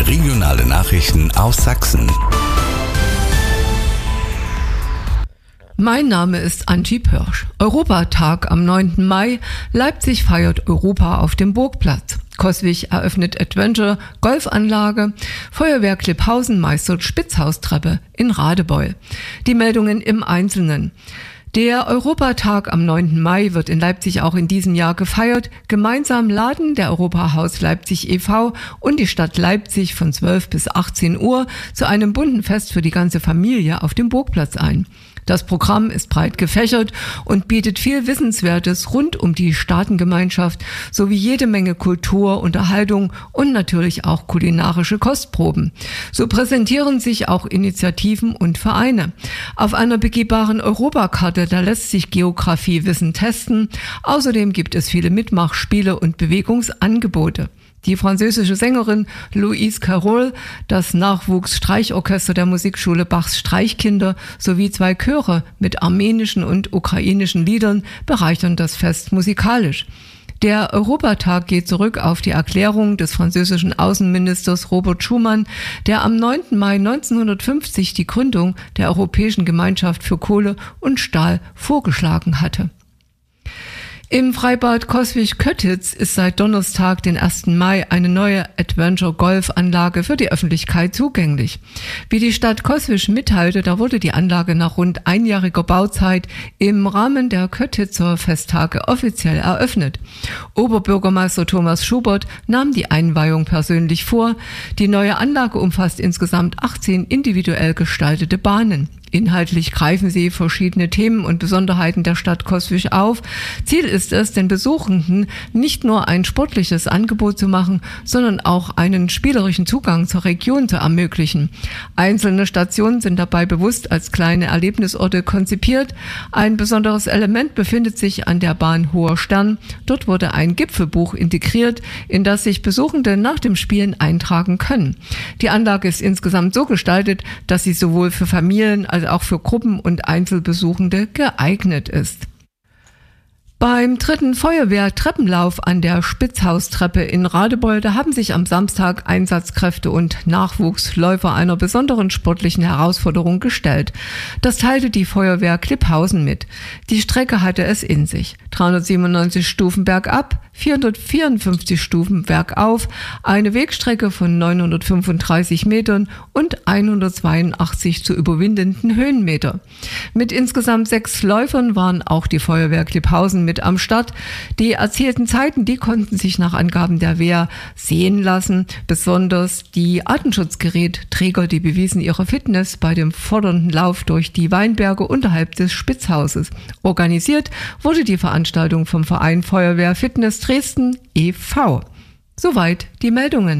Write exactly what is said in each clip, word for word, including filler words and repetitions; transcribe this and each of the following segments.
Regionale Nachrichten aus Sachsen. Mein Name ist Antje Pörsch. Europatag am neunten Mai. Leipzig feiert Europa auf dem Burgplatz. Coswig eröffnet Adventure Golfanlage. Feuerwehr Klipphausen meistert Spitzhaustreppe in Radebeul. Die Meldungen im Einzelnen. Der Europatag am neunten Mai wird in Leipzig auch in diesem Jahr gefeiert. Gemeinsam laden der Europahaus Leipzig e V und die Stadt Leipzig von zwölf bis achtzehn Uhr zu einem bunten Fest für die ganze Familie auf dem Burgplatz ein. Das Programm ist breit gefächert und bietet viel Wissenswertes rund um die Staatengemeinschaft sowie jede Menge Kultur, Unterhaltung und natürlich auch kulinarische Kostproben. So präsentieren sich auch Initiativen und Vereine. Auf einer begehbaren Europakarte, da lässt sich Geografiewissen testen. Außerdem gibt es viele Mitmachspiele und Bewegungsangebote. Die französische Sängerin Louise Carroll, das Nachwuchsstreichorchester der Musikschule Bachs Streichkinder sowie zwei Chöre mit armenischen und ukrainischen Liedern bereichern das Fest musikalisch. Der Europatag geht zurück auf die Erklärung des französischen Außenministers Robert Schuman, der am neunten Mai neunzehnhundertfünfzig die Gründung der Europäischen Gemeinschaft für Kohle und Stahl vorgeschlagen hatte. Im Freibad Coswig-Köttitz ist seit Donnerstag, den ersten Mai, eine neue Adventure-Golf-Anlage für die Öffentlichkeit zugänglich. Wie die Stadt Coswig mitteilte, da wurde die Anlage nach rund einjähriger Bauzeit im Rahmen der Köttitzer Festtage offiziell eröffnet. Oberbürgermeister Thomas Schubert nahm die Einweihung persönlich vor. Die neue Anlage umfasst insgesamt achtzehn individuell gestaltete Bahnen. Inhaltlich greifen sie verschiedene Themen und Besonderheiten der Stadt Coswig auf. Ziel ist es, den Besuchenden nicht nur ein sportliches Angebot zu machen, sondern auch einen spielerischen Zugang zur Region zu ermöglichen. Einzelne Stationen sind dabei bewusst als kleine Erlebnisorte konzipiert. Ein besonderes Element befindet sich an der Bahn Hoher Stern. Dort wurde ein Gipfelbuch integriert, in das sich Besuchende nach dem Spielen eintragen können. Die Anlage ist insgesamt so gestaltet, dass sie sowohl für Familien als auch für Gruppen und Einzelbesuchende geeignet ist. Beim dritten Feuerwehr-Treppenlauf an der Spitzhaustreppe in Radebeul, da haben sich am Samstag Einsatzkräfte und Nachwuchsläufer einer besonderen sportlichen Herausforderung gestellt. Das teilte die Feuerwehr Klipphausen mit. Die Strecke hatte es in sich. dreihundertsiebenundneunzig Stufen bergab, vierhundertvierundfünfzig Stufen bergauf, eine Wegstrecke von neunhundertfünfunddreißig Metern und hundertzweiundachtzig zu überwindenden Höhenmeter. Mit insgesamt sechs Läufern waren auch die Feuerwehr Klipphausen mit am Start. Die erzielten Zeiten, die konnten sich nach Angaben der Wehr sehen lassen. Besonders die Atemschutzgerätträger, die bewiesen ihre Fitness bei dem fordernden Lauf durch die Weinberge unterhalb des Spitzhauses. Organisiert wurde die Veranstaltung vom Verein Feuerwehr Fitness Dresden e V Soweit die Meldungen.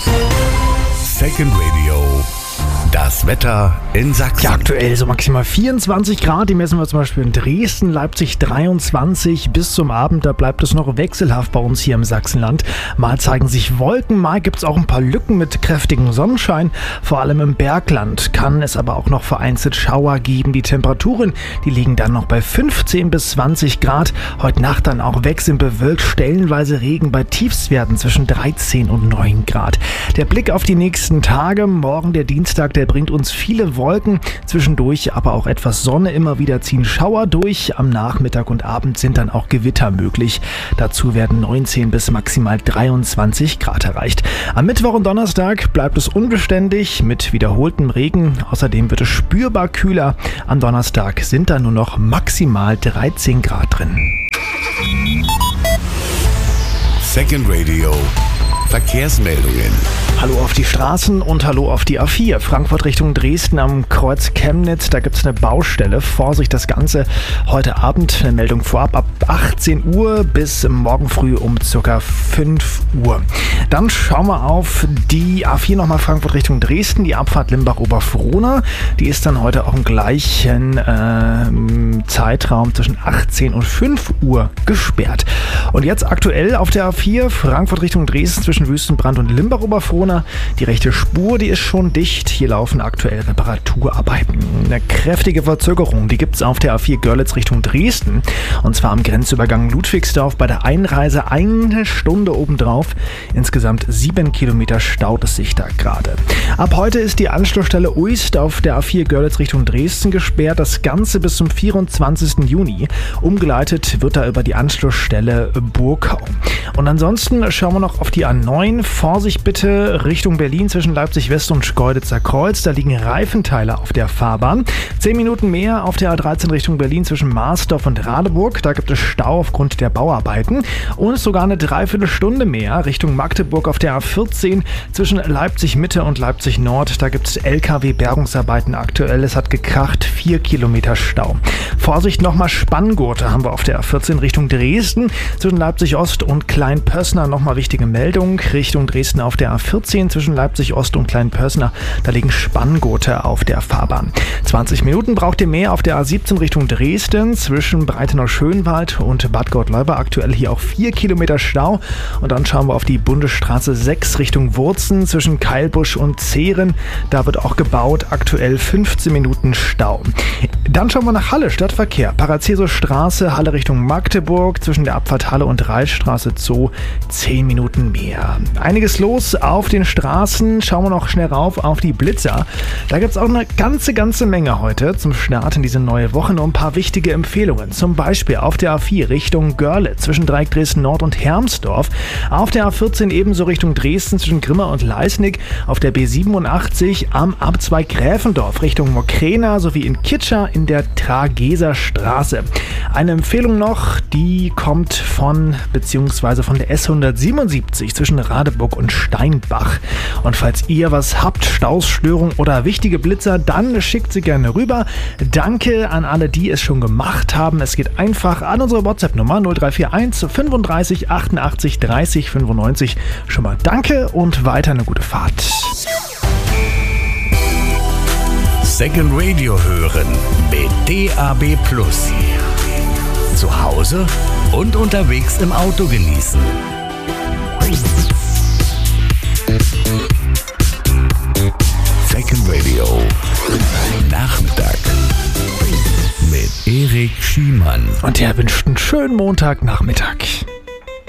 Second Radio. Das Wetter in Sachsen. Ja, aktuell so maximal vierundzwanzig Grad. Die messen wir zum Beispiel in Dresden, Leipzig dreiundzwanzig. Bis zum Abend, da bleibt es noch wechselhaft bei uns hier im Sachsenland. Mal zeigen sich Wolken, mal gibt es auch ein paar Lücken mit kräftigem Sonnenschein. Vor allem im Bergland kann es aber auch noch vereinzelt Schauer geben. Die Temperaturen, die liegen dann noch bei fünfzehn bis zwanzig Grad. Heute Nacht dann auch wechselnd bewölkt, stellenweise Regen bei Tiefstwerten zwischen dreizehn und neun Grad. Der Blick auf die nächsten Tage. Morgen der Dienstag, der bringt uns viele Wolken, zwischendurch aber auch etwas Sonne. Immer wieder ziehen Schauer durch. Am Nachmittag und Abend sind dann auch Gewitter möglich. Dazu werden neunzehn bis maximal dreiundzwanzig Grad erreicht. Am Mittwoch und Donnerstag bleibt es unbeständig mit wiederholtem Regen. Außerdem wird es spürbar kühler. Am Donnerstag sind dann nur noch maximal dreizehn Grad drin. Second Radio. Verkehrsmeldungen. Hallo auf die Straßen und hallo auf die A vier. Frankfurt Richtung Dresden am Kreuz Chemnitz. Da gibt es eine Baustelle. Vorsicht, das Ganze heute Abend. Eine Meldung vorab ab achtzehn Uhr bis morgen früh um ca. fünf Uhr. Dann schauen wir auf die A vier nochmal Frankfurt Richtung Dresden. Die Abfahrt Limbach-Oberfrohna. Die ist dann heute auch im gleichen äh, Zeitraum zwischen achtzehn und fünf Uhr gesperrt. Und jetzt aktuell auf der A vier Frankfurt Richtung Dresden zwischen zwischen Wüstenbrand und Limbach-Oberfrohna. Die rechte Spur, die ist schon dicht. Hier laufen aktuell Reparaturarbeiten. Eine kräftige Verzögerung, die gibt es auf der A vier Görlitz Richtung Dresden. Und zwar am Grenzübergang Ludwigsdorf bei der Einreise eine Stunde obendrauf. Insgesamt sieben Kilometer staut es sich da gerade. Ab heute ist die Anschlussstelle Uist auf der A vier Görlitz Richtung Dresden gesperrt. Das Ganze bis zum vierundzwanzigsten Juni. Umgeleitet wird da über die Anschlussstelle Burkau. Und ansonsten schauen wir noch auf die A neun. Vorsicht bitte Richtung Berlin zwischen Leipzig West und Schkeuditzer Kreuz. Da liegen Reifenteile auf der Fahrbahn. Zehn Minuten mehr auf der A dreizehn Richtung Berlin zwischen Marsdorf und Radeburg. Da gibt es Stau aufgrund der Bauarbeiten. Und sogar eine Dreiviertelstunde mehr Richtung Magdeburg auf der A vierzehn zwischen Leipzig Mitte und Leipzig Nord. Da gibt es L K W-Bergungsarbeiten aktuell. Es hat gekracht, vier Kilometer Stau. Vorsicht nochmal Spanngurte haben wir auf der A vierzehn Richtung Dresden. Zwischen Leipzig Ost und Kleinpössner nochmal wichtige Meldung. Richtung Dresden auf der A vierzehn zwischen Leipzig Ost und Kleinpössner. Da liegen Spanngurte auf der Fahrbahn. zwanzig Minuten braucht ihr mehr auf der A siebzehn Richtung Dresden. Zwischen Breitenau-Schönwald und Bad Gottleuba aktuell hier auch vier Kilometer Stau. Und dann schauen wir auf die Bundesstraße sechs Richtung Wurzen zwischen Keilbusch und Zehren. Da wird auch gebaut. Aktuell fünfzehn Minuten Stau. Dann schauen wir nach Halle, Stadtverkehr. Paracelsus-Straße, Halle Richtung Magdeburg, zwischen der Abfahrt Halle und Reitstraße Zoo, zehn Minuten mehr. Einiges los auf den Straßen. Schauen wir noch schnell rauf auf die Blitzer. Da gibt es auch eine ganze, ganze Menge heute zum Start in diese neue Woche. Nur ein paar wichtige Empfehlungen. Zum Beispiel auf der A vier Richtung Görlitz, zwischen Dreieck Dresden Nord und Hermsdorf. Auf der A vierzehn ebenso Richtung Dresden, zwischen Grimma und Leisnig. Auf der B siebenundachtzig am Abzweig Gräfendorf Richtung Mokrena sowie in Kitscher in der Trageser Straße. Eine Empfehlung noch, die kommt von bzw. von der S hundertsiebenundsiebzig zwischen Radeburg und Steinbach. Und falls ihr was habt, Staus, Störungen oder wichtige Blitzer, dann schickt sie gerne rüber. Danke an alle, die es schon gemacht haben. Es geht einfach an unsere WhatsApp-Nummer null drei vier eins fünfunddreißig achtundachtzig dreißig fünfundneunzig. Schon mal danke und weiter eine gute Fahrt. Second Radio hören mit D A B Plus. Zu Hause und unterwegs im Auto genießen. Second Radio Nachmittag mit Erik Schiemann. Und er wünscht einen schönen Montagnachmittag.